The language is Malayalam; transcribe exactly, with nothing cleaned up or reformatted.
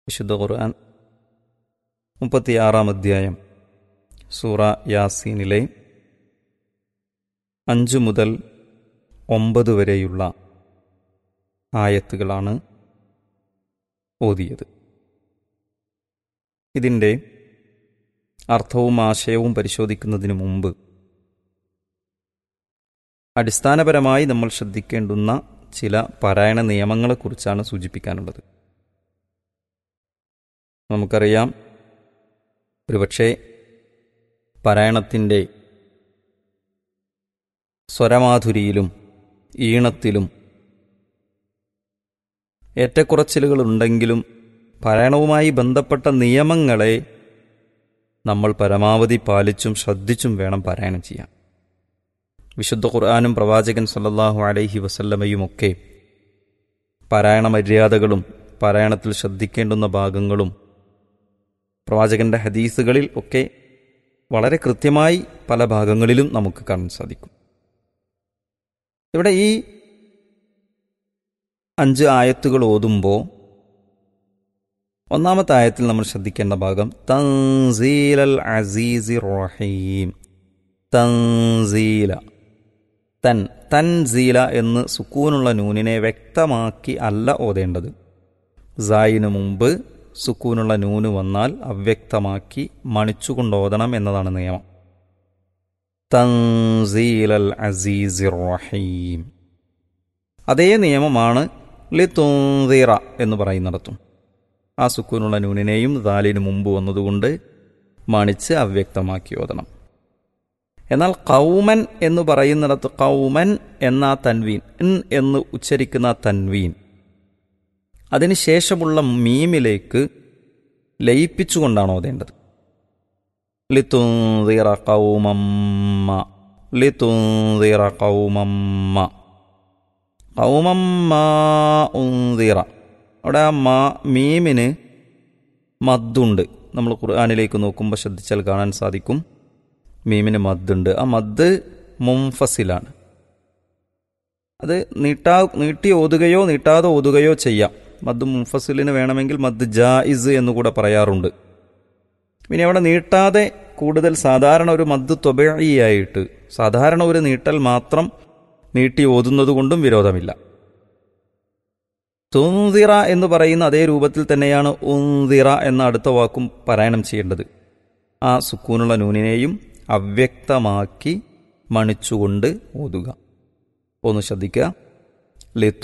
വിശുദ്ധ ഖുർആൻ മുപ്പത്തിയാറാം അധ്യായം സൂറ യാസീനിലെ അഞ്ചു മുതൽ ഒമ്പത് വരെയുള്ള ആയത്തുകളാണ് ഓതിയത്. ഇതിൻ്റെ അർത്ഥവും ആശയവും പരിശോധിക്കുന്നതിന് മുമ്പ് അടിസ്ഥാനപരമായി നമ്മൾ ശ്രദ്ധിക്കേണ്ടുന്ന ചില പാരായണ നിയമങ്ങളെക്കുറിച്ചാണ് സൂചിപ്പിക്കാനുള്ളത്. നമുക്കറിയാം, ഒരുപക്ഷെ പാരായണത്തിൻ്റെ സ്വരമാധുരിയിലും ഈണത്തിലും ഏറ്റക്കുറച്ചിലുകളുണ്ടെങ്കിലും പാരായണവുമായി ബന്ധപ്പെട്ട നിയമങ്ങളെ നമ്മൾ പരമാവധി പാലിച്ചും ശ്രദ്ധിച്ചും വേണം പാരായണം ചെയ്യാൻ. വിശുദ്ധ ഖുർആനും പ്രവാചകൻ സല്ലല്ലാഹു അലൈഹി വസല്ലമയുമൊക്കെ പാരായണ മര്യാദകളും പാരായണത്തിൽ ശ്രദ്ധിക്കേണ്ടുന്ന ഭാഗങ്ങളും പ്രവാചകന്റെ ഹദീസുകളിൽ ഒക്കെ വളരെ കൃത്യമായി പല ഭാഗങ്ങളിലും നമുക്ക് കാണാൻ സാധിക്കും. ഇവിടെ ഈ അഞ്ച് ആയത്തുകൾ ഓതുമ്പോൾ ഒന്നാമത്തെ ആയത്തിൽ നമ്മൾ ശ്രദ്ധിക്കേണ്ട ഭാഗം തൻസീലൽ അസീസിർ റഹീം. തൻസീല തൻ തൻസീല എന്ന് സുക്കൂനുള്ള നൂനിനെ വ്യക്തമാക്കി അല്ല ഓതേണ്ടത്. സായിന് മുമ്പ് സുക്കൂനുള്ള നൂന് വന്നാൽ അവ്യക്തമാക്കി മണിച്ചുകൊണ്ട് ഓതണം എന്നതാണ് നിയമം. തൻസീലൽ അസീസിർ റഹീം. അതേ നിയമമാണ് ലിതുൻദിറ എന്ന് പറയുന്നിടത്തും. ആ സുക്കൂനുള്ള നൂനിനെയും ദാലിന് മുമ്പ് വന്നതുകൊണ്ട് മണിച്ച് അവ്യക്തമാക്കി ഓതണം. എന്നാൽ ഖൗമൻ എന്ന് പറയുന്നിടത്ത് ഖൗമൻ എന്ന തൻവീൻ ഇൻ എന്ന് ഉച്ചരിക്കുന്ന തൻവീൻ അതിന് ശേഷമുള്ള മീമിലേക്ക് ലയിപ്പിച്ചുകൊണ്ടാണ് ഓതേണ്ടത്. ലിതുൻദിറ ഖൗമമ്മ ലിതുൻദിറ ഖൗമമ്മ ഖൗമമ്മ ഉൻദിറ. അവിടെ ആ മാ മീമിന് മദ്ദുണ്ട്. നമ്മൾ ഖുർആനിലേക്ക് നോക്കുമ്പോൾ ശ്രദ്ധിച്ചാൽ കാണാൻ സാധിക്കും, മീമിന് മദ്ദുണ്ട്. ആ മദ് മുൻഫസിലാണ്. അത് നീട്ടാ നീട്ടി ഓതുകയോ നീട്ടാതെ ഓതുകയോ ചെയ്യാം. മദ് മുൻഫസിലിന് വേണമെങ്കിൽ മദ് ജായിസ് എന്നുകൂടെ പറയാറുണ്ട്. പിന്നെ അവിടെ നീട്ടാതെ കൂടുതൽ സാധാരണ ഒരു മദ് ത്വബഈയായിട്ട് സാധാരണ ഒരു നീട്ടൽ മാത്രം നീട്ടി ഓതുന്നത് കൊണ്ടും വിരോധമില്ല. തുൻദിറ എന്ന് പറയുന്ന അതേ രൂപത്തിൽ തന്നെയാണ് ഉൻദിറ എന്ന അടുത്ത വാക്കും പാരായണം ചെയ്യേണ്ടത്. ആ സുക്കൂനുള്ള നൂനിനെയും അവ്യക്തമാക്കി മണിച്ചുകൊണ്ട് ഓതുക. ഒന്ന് ശ്രദ്ധിക്കുക.